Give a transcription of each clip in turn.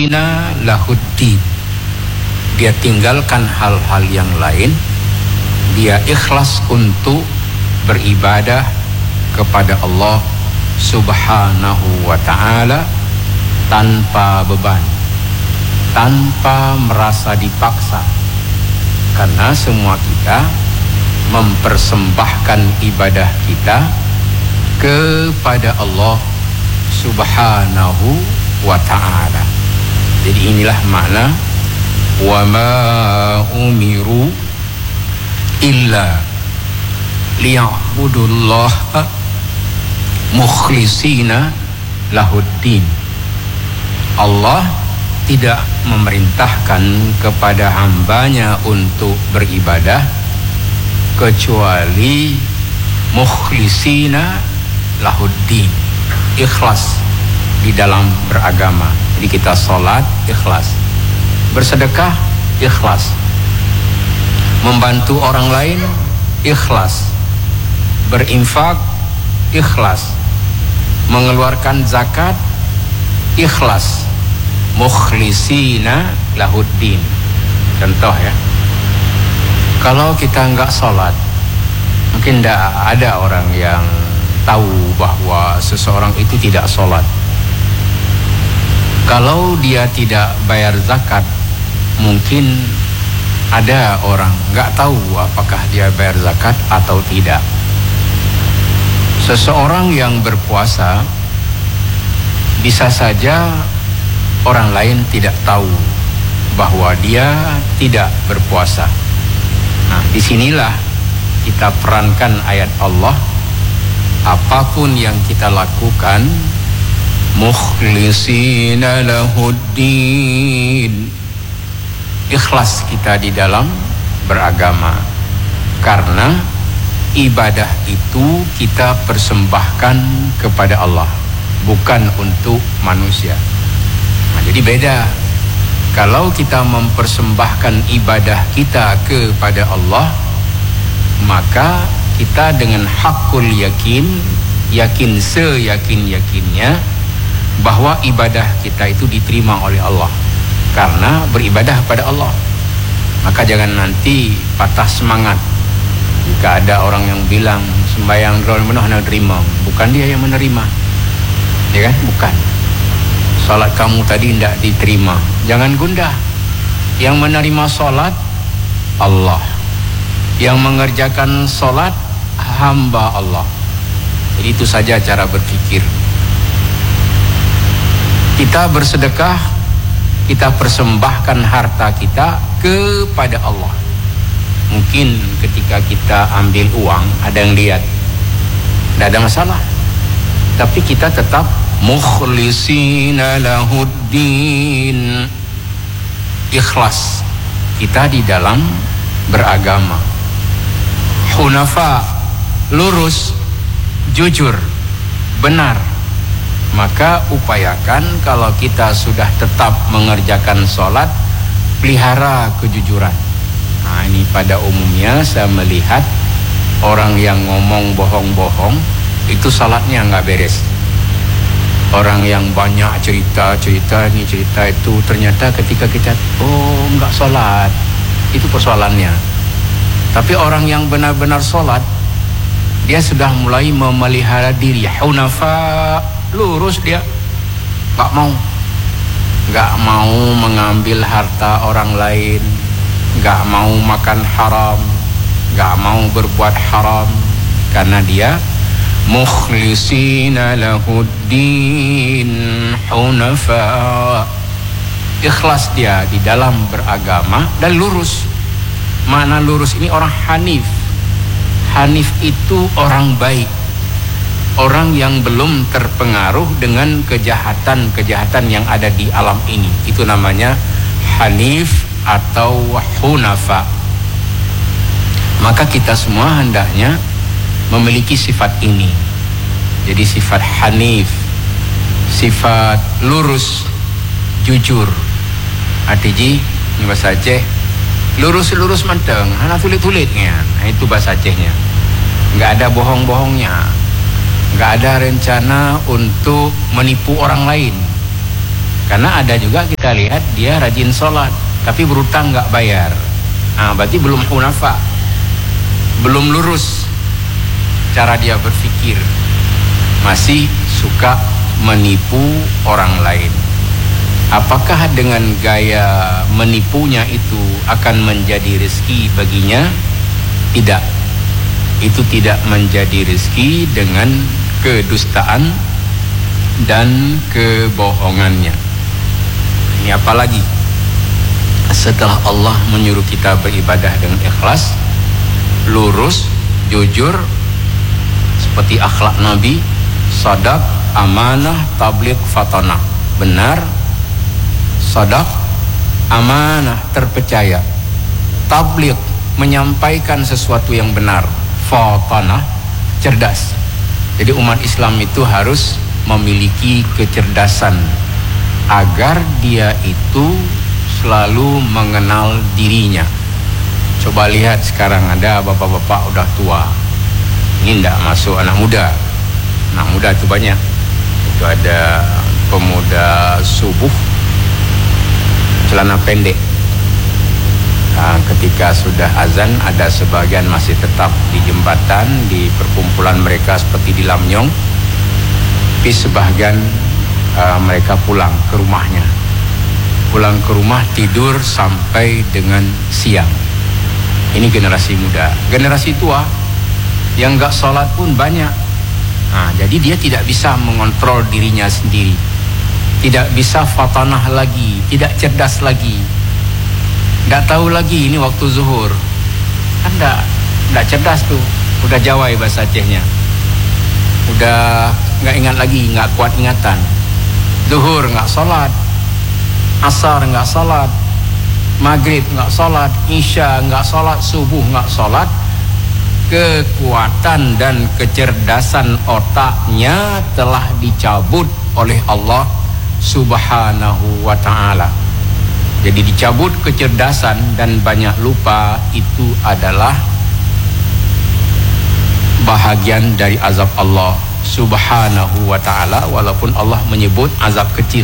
lahuddin. Dia tinggalkan hal-hal yang lain, dia ikhlas untuk beribadah kepada Allah Subhanahu wa ta'ala tanpa beban, tanpa merasa dipaksa. Karena semua kita mempersembahkan ibadah kita kepada Allah Subhanahu wa ta'ala. Jadi inilah makna wa ma umiru illa liya'budullaha mukhlisina lahuddin. Allah tidak memerintahkan kepada hambanya untuk beribadah kecuali mukhlisina lahuddin, ikhlas di dalam beragama. Jadi kita sholat ikhlas, bersedekah ikhlas, membantu orang lain ikhlas, berinfak ikhlas, mengeluarkan zakat ikhlas, mukhlisina lahuddin. Contoh ya, kalau kita enggak sholat, mungkin tidak ada orang yang tahu bahwa seseorang itu tidak sholat. Kalau dia tidak bayar zakat, mungkin ada orang enggak tahu apakah dia bayar zakat atau tidak. Seseorang yang berpuasa bisa saja orang lain tidak tahu bahwa dia tidak berpuasa. Nah, disinilah kita perankan ayat Allah. Apapun yang kita lakukan, mukhlisina lahuddin, ikhlas kita di dalam beragama. Karena ibadah itu kita persembahkan kepada Allah, bukan untuk manusia. Nah, jadi beda. Kalau kita mempersembahkan ibadah kita kepada Allah, maka kita dengan hakul yakin, yakin seyakin-yakinnya bahwa ibadah kita itu diterima oleh Allah karena beribadah pada Allah. Maka jangan nanti patah semangat jika ada orang yang bilang sembahyang drol menuh nak terima, bukan dia yang menerima, ya kan? Bukan. Salat kamu tadi tidak diterima, jangan gundah. Yang menerima salat Allah, yang mengerjakan salat hamba Allah. Jadi itu saja cara berpikir. Kita bersedekah, kita persembahkan harta kita kepada Allah. Mungkin ketika kita ambil uang ada yang lihat, tidak ada masalah, tapi kita tetap mukhlisina lahuddin, ikhlas kita di dalam beragama. Hunafa, lurus, jujur, benar. Maka upayakan kalau kita sudah tetap mengerjakan sholat, pelihara kejujuran. Nah, ini pada umumnya saya melihat orang yang ngomong bohong-bohong itu sholatnya nggak beres. Orang yang banyak cerita ini cerita itu, ternyata ketika kita nggak sholat, itu persoalannya. Tapi orang yang benar-benar sholat, dia sudah mulai memelihara diri. Hunafa, lurus dia, nggak mau mengambil harta orang lain, nggak mau makan haram, nggak mau berbuat haram, karena dia mukhlisina lahuddin hunafa, ikhlas dia di dalam beragama dan lurus. Mana lurus ini orang hanif. Hanif itu orang baik, orang yang belum terpengaruh dengan kejahatan-kejahatan yang ada di alam ini. Itu namanya hanif atau hunafa. Maka kita semua hendaknya memiliki sifat ini. Jadi sifat hanif, sifat lurus, jujur. Artinya ini bahasa Aceh, lurus-lurus manteng, hana tulit-tulitnya. Nah, itu bahasa Acehnya. Enggak ada bohong-bohongnya. Enggak ada rencana untuk menipu orang lain. Karena ada juga kita lihat dia rajin sholat tapi berutang nggak bayar. Berarti belum hunafa, belum lurus cara dia berpikir, masih suka menipu orang lain. Apakah dengan gaya menipunya itu akan menjadi rezeki baginya? Tidak. Itu tidak menjadi rezeki dengan kedustaan dan kebohongannya. Ini apalagi setelah Allah menyuruh kita beribadah dengan ikhlas, lurus, jujur, seperti akhlak Nabi, sadaq, amanah, tabligh, fatanah. Benar, sadaq, amanah, terpercaya, tabligh, menyampaikan sesuatu yang benar, fatanah, cerdas. Jadi umat Islam itu harus memiliki kecerdasan agar dia itu selalu mengenal dirinya. Coba lihat sekarang ada bapak-bapak udah tua, ini tidak masuk anak muda. Anak muda itu banyak. Itu ada pemuda subuh celana pendek. Ketika sudah azan, ada sebagian masih tetap di jembatan, di perkumpulan mereka seperti di Lamnyong, tapi sebagian mereka pulang ke rumahnya. Pulang ke rumah, tidur sampai dengan siang. Ini generasi muda. Generasi tua yang gak sholat pun banyak. Jadi dia tidak bisa mengontrol dirinya sendiri, tidak bisa fatanah lagi, tidak cerdas lagi, tidak tahu lagi ini waktu zuhur. Kan tidak cerdas tuh, udah jawai bahasa Acehnya, udah gak ingat lagi, gak kuat ingatan. Zuhur gak sholat, asar nggak sholat, maghrib nggak sholat, isya nggak sholat, subuh nggak sholat. Kekuatan dan kecerdasan otaknya telah dicabut oleh Allah Subhanahu wa ta'ala. Jadi dicabut kecerdasan dan banyak lupa, itu adalah bahagian dari azab Allah Subhanahu wa ta'ala, walaupun Allah menyebut azab kecil.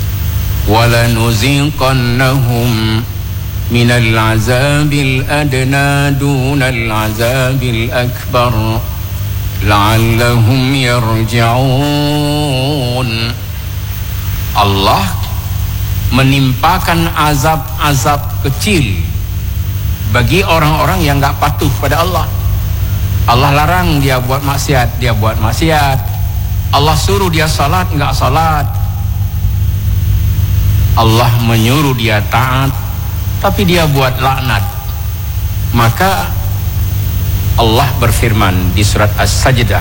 وَلَنُذِيقَنَّهُمْ مِنَ الْعَذَابِ الْأَدْنَى دُونَ الْعَذَابِ الْأَكْبَرِ لَعَلَّهُمْ يَرْجِعُونَ. Allah menimpakan azab-azab kecil bagi orang-orang yang gak patuh pada Allah. Allah larang dia buat maksiat, dia buat maksiat. Allah suruh dia salat, gak salat. Allah menyuruh dia taat, tapi dia buat laknat. Maka Allah berfirman di surat As-Sajdah,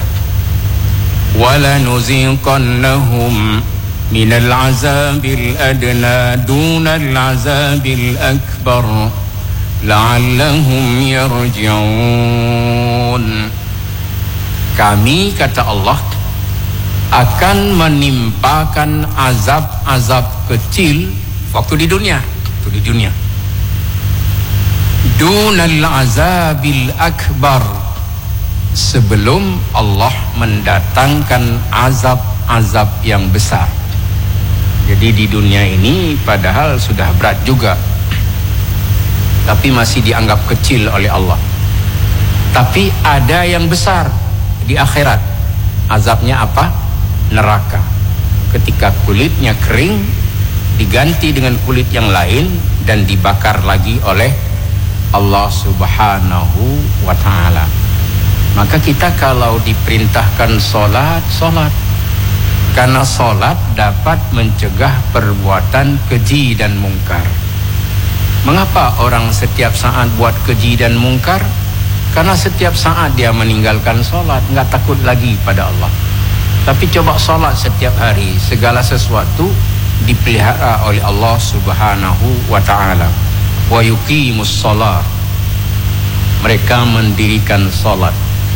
وَلَنُذِيقَنَّهُمْ مِنَ الْعَذَابِ الْأَدْنَى دُونَ الْعَذَابِ الْأَكْبَرِ لَعَلَّهُمْ يَرْجِعُونَ. Kami, kata Allah, akan menimpakan azab-azab kecil waktu di dunia, dunal azabil akbar, sebelum Allah mendatangkan azab-azab yang besar. Jadi di dunia ini padahal sudah berat juga, tapi masih dianggap kecil oleh Allah. Tapi ada yang besar di akhirat. Azabnya apa? Neraka. Ketika kulitnya kering, diganti dengan kulit yang lain dan dibakar lagi oleh Allah Subhanahu wa ta'ala. Maka kita kalau diperintahkan sholat, karena sholat dapat mencegah perbuatan keji dan mungkar. Mengapa orang setiap saat buat keji dan mungkar? Karena setiap saat dia meninggalkan sholat, nggak takut lagi pada Allah. Tapi coba sholat setiap hari, segala sesuatu dipelihara oleh Allah Subhanahu wa ta'ala. Wa yuqimus sholat, mereka mendirikan sholat.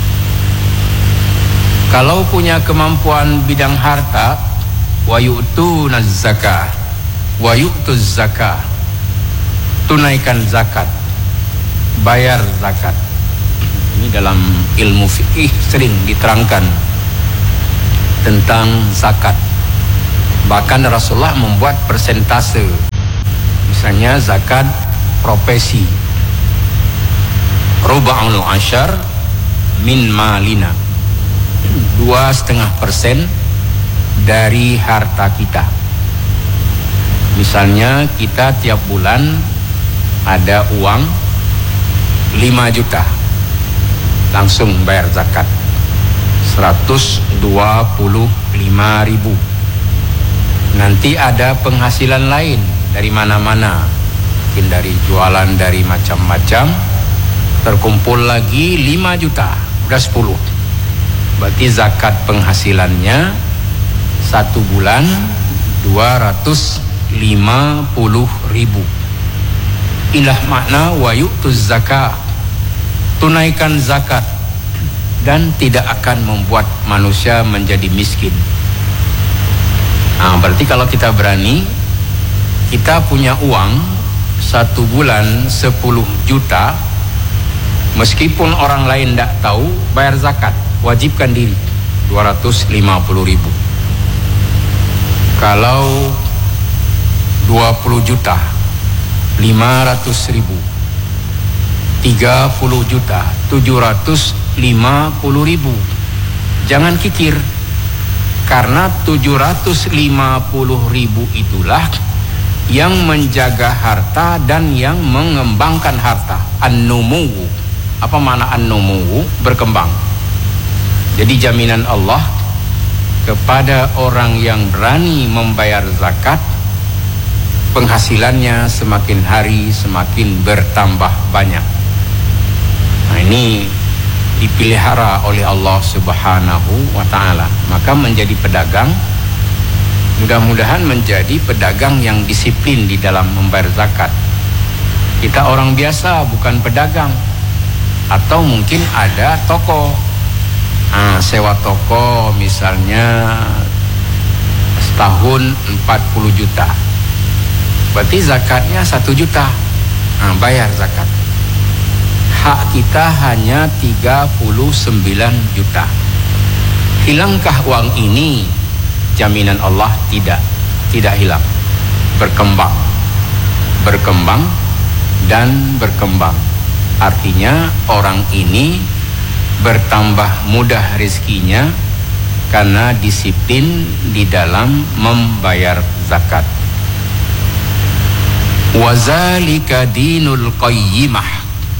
Kalau punya kemampuan bidang harta, wa yu'tunaz zakah, wa yu'tuz zakah, tunaikan zakat, bayar zakat. Ini dalam ilmu fikih sering diterangkan tentang zakat. Bahkan Rasulullah membuat persentase. Misalnya zakat profesi, ruba'ul ashar min malina, 2,5% dari harta kita. Misalnya kita tiap bulan ada uang 5 juta, langsung bayar zakat 125.000. Nanti ada penghasilan lain dari mana-mana, mungkin dari jualan, dari macam-macam, terkumpul lagi 5 juta, udah 10. Berarti zakat penghasilannya 1 bulan 250.000. Inilah makna wa yu'tuz zakat, tunaikan zakat, dan tidak akan membuat manusia menjadi miskin. Nah, berarti kalau kita berani, kita punya uang 1 bulan 10 juta, meskipun orang lain tidak tahu, bayar zakat, wajibkan diri 250.000. Kalau 20 juta 500.000, 30 juta 750.000. Jangan kikir, karena 750.000 itulah yang menjaga harta dan yang mengembangkan harta. An-numuwu. Apa makna an-numuwu? Berkembang. Jadi jaminan Allah kepada orang yang berani membayar zakat, penghasilannya semakin hari semakin bertambah banyak. Nah, ini dipelihara oleh Allah Subhanahu wa ta'ala. Maka menjadi pedagang, mudah-mudahan menjadi pedagang yang disiplin di dalam membayar zakat. Kita orang biasa, bukan pedagang. Atau mungkin ada toko, sewa toko misalnya setahun 40 juta, berarti zakatnya 1 juta. Bayar zakat. Hak kita hanya 39 juta. Hilangkah uang ini? Jaminan Allah tidak hilang. Berkembang dan berkembang. Artinya orang ini bertambah mudah rezekinya karena disiplin di dalam membayar zakat. Wazalika dinul qayyimah.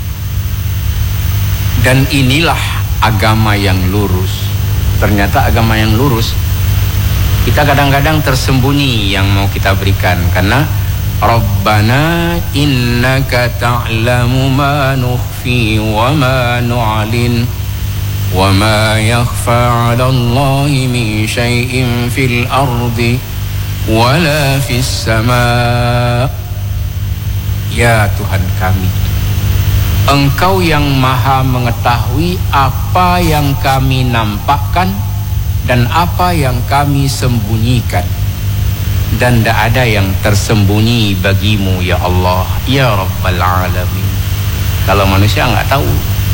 Dan inilah agama yang lurus. Ternyata agama yang lurus. Kita kadang-kadang tersembunyi yang mau kita berikan, karena Rabbana innaka ta'lamu ma nukhfi wa ma nu'lin wa ma yakhfa 'ala Allahi min syai'in fil ardi wala fis sama'. Ya Tuhan kami, Engkau yang maha mengetahui apa yang kami nampakkan dan apa yang kami sembunyikan, dan tidak ada yang tersembunyi bagimu ya Allah, ya Rabbal Alamin. Kalau manusia nggak tahu.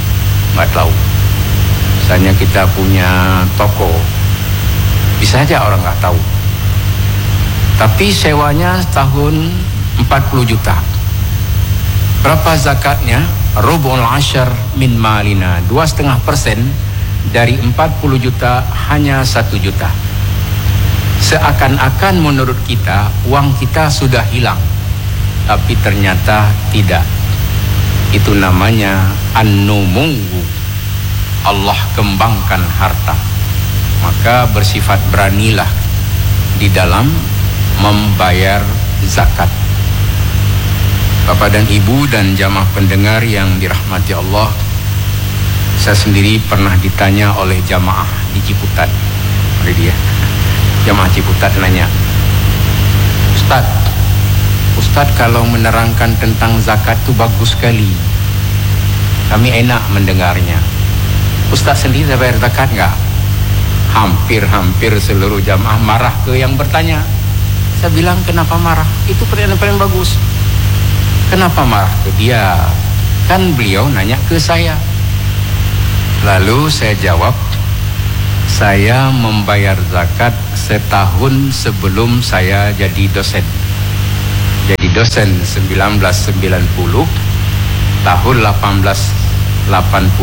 Misalnya kita punya toko, bisa saja orang nggak tahu, tapi sewanya setahun 40 juta. Berapa zakatnya? Rubul ashar min malina, 2,5% dari 40 juta hanya 1 juta. Seakan-akan menurut kita uang kita sudah hilang, tapi ternyata tidak. Itu namanya an-numuwu. Allah kembangkan harta. Maka bersifat beranilah di dalam membayar zakat. Bapak dan Ibu dan jamaah pendengar yang dirahmati Allah, saya sendiri pernah ditanya oleh jamaah di Ciputat. Oleh dia, jamaah Ciputat nanya, Ustadz kalau menerangkan tentang zakat itu bagus sekali, kami enak mendengarnya. Ustadz sendiri bayar zakat nggak? Hampir seluruh jamaah marah ke yang bertanya. Saya bilang, kenapa marah? Itu pertanyaan paling bagus. Kenapa marah ke dia? Kan beliau nanya ke saya. Lalu saya jawab, saya membayar zakat setahun sebelum saya jadi dosen. Jadi dosen 1990, tahun 1889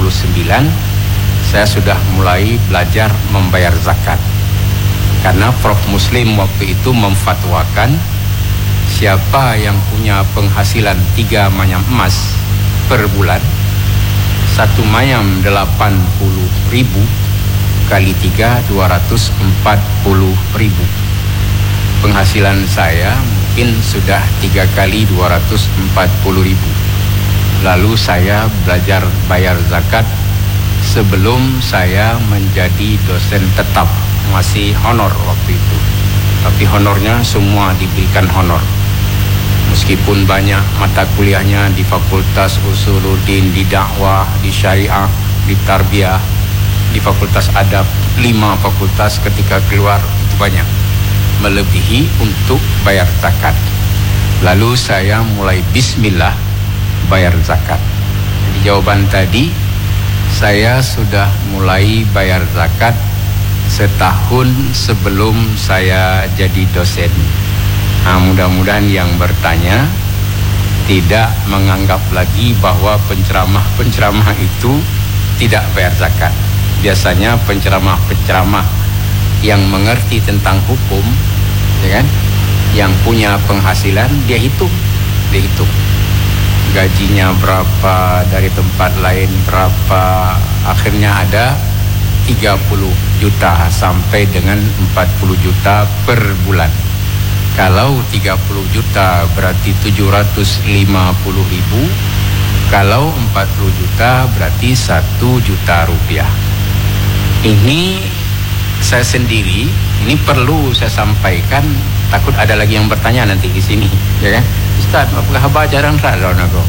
saya sudah mulai belajar membayar zakat. Karena Prof Muslim waktu itu memfatwakan siapa yang punya penghasilan 3 manyam emas per bulan, 1 manyam 80.000 kali 3 240.000. Penghasilan saya mungkin sudah 3 kali 240.000. Lalu saya belajar bayar zakat sebelum saya menjadi dosen tetap. Masih honor waktu itu, tapi honornya semua diberikan honor. Meskipun banyak mata kuliahnya di Fakultas Usuluddin, di dakwah, di syariah, di tarbiyah, di Fakultas Adab, 5 fakultas ketika keluar itu banyak, melebihi untuk bayar zakat. Lalu saya mulai bismillah bayar zakat. Jadi jawaban tadi, saya sudah mulai bayar zakat setahun sebelum saya jadi dosen. Nah, mudah-mudahan yang bertanya tidak menganggap lagi bahwa penceramah-penceramah itu tidak bayar zakat. Biasanya penceramah-penceramah yang mengerti tentang hukum, ya kan, yang punya penghasilan, dia hitung gajinya berapa, dari tempat lain berapa, akhirnya ada 30 juta sampai dengan 40 juta per bulan. Kalau 30 juta berarti 750.000, kalau 40 juta berarti 1 juta rupiah. Ini saya sendiri, ini perlu saya sampaikan, takut ada lagi yang bertanya nanti di sini, ya kan? Ustaz, apakah haba jarang salah nago?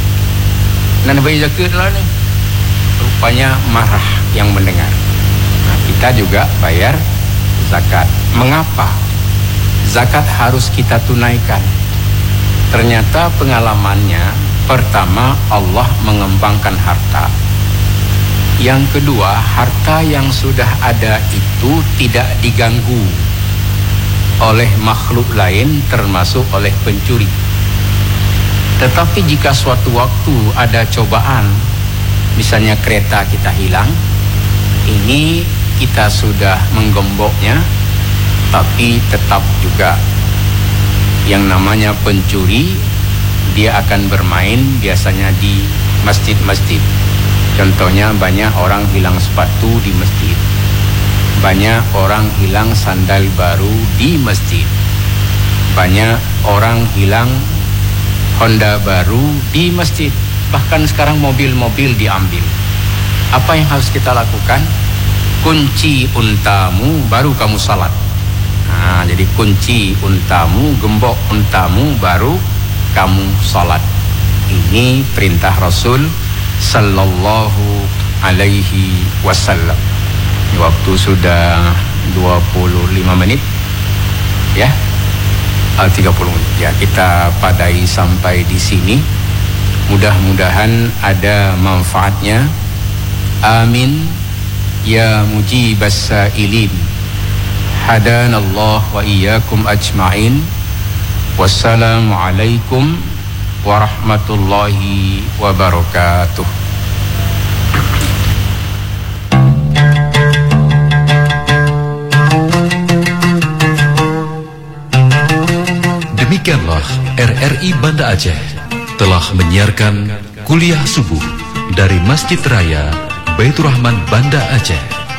Nan bayar zakat lah ni. Rupanya marah yang mendengar. Kita juga bayar zakat. Mengapa zakat harus kita tunaikan? Ternyata pengalamannya, pertama Allah mengembangkan harta. Yang kedua, harta yang sudah ada itu tidak diganggu oleh makhluk lain termasuk oleh pencuri. Tetapi jika suatu waktu ada cobaan, misalnya kereta kita hilang, ini kita sudah menggemboknya, tapi tetap juga yang namanya pencuri, dia akan bermain biasanya di masjid-masjid. Contohnya banyak orang hilang sepatu di masjid, banyak orang hilang sandal baru di masjid, banyak orang hilang Honda baru di masjid, bahkan sekarang mobil-mobil diambil. Apa yang harus kita lakukan? Kunci untamu baru kamu salat. Nah, jadi kunci untamu, gembok untamu baru kamu salat. Ini perintah Rasul sallallahu alaihi wasallam. Waktu sudah 25 menit, ya, 30 menit. Ya, kita padai sampai di sini. Mudah-mudahan ada manfaatnya. Amin. Ya mujibas sa'ilin, hadanallah wa iyyakum ajma'in. Wassalamualaikum warahmatullahi wabarakatuh. Demikianlah RRI Banda Aceh telah menyiarkan kuliah subuh dari Masjid Raya Baitur Rahman Banda Aceh.